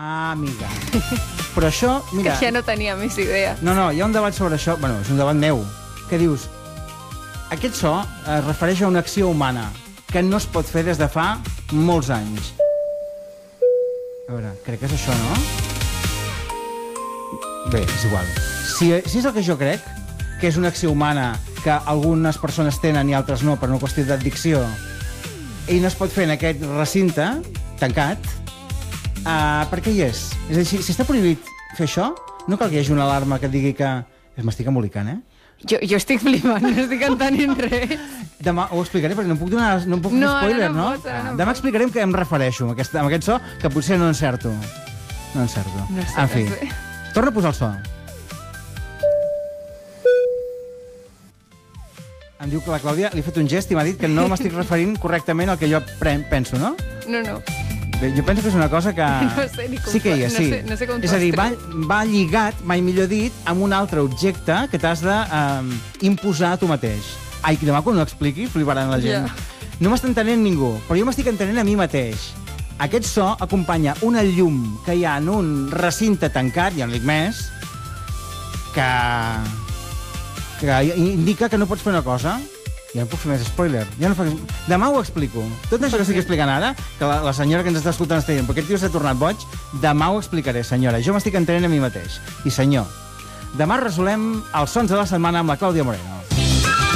Ah, amiga. Però això, mira... Que ja no tenia més idea. No, hi ha un debat sobre això, bueno, és un debat meu, que dius, aquest so es refereix a una acció humana que no es pot fer des de fa molts anys. A veure, crec que és això, no? Bé, és igual. Si és el que jo crec, que és una acció humana que algunes persones tenen i altres no, per una qüestió d'addicció, i no es pot fer en aquest recinte tancat, per què hi és? És a dir, si està prohibit fer això, no cal que hi hagi una alarma que digui que... M'estic embolicant, Jo estic flipant, no estic entenent res. Demà ho explicaré, perquè no puc donar spoiler, no? Demà explicarem què em refereixo amb aquest so, que potser no encerto. No encerto. En fi, torna a posar el so. Em diu que la Clàudia li ha fet un gest i m'ha dit que no m'estic referint correctament al que jo penso, no? No. Bé, jo penso que és una cosa que... No sé ni com... Sí que hi és, sí. No sé com és a dir, va lligat, mai millor dit, amb un altre objecte que t'has d'imposar a tu mateix. Ai, que demà quan ho expliqui fliparan la gent. No m'està entenent ningú, però jo m'estic entenent a mi mateix. Aquest so acompanya una llum que hi ha en un recinte tancat, ja no dic més, que indica que no pots fer una cosa. Ja no puc fer més spoiler. Demà ho explico. Tot això que estic explicant ara, que la senyora que ens està escoltant està dient, però aquest tio s'ha tornat boig, demà ho explicaré, senyora. Jo m'estic entenent a mi mateix. I senyor, demà resolem els sons de la setmana amb la Clàudia Moreno.